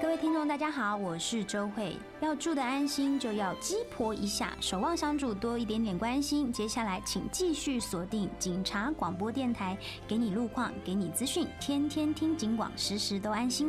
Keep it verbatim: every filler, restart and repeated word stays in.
位听众大家好，我是周慧。要住得安心就要鸡婆一下，守望相助多一点点关心。接下来请继续锁定警察广播电台，给你路况，给你资讯，天天听警广，时时都安心。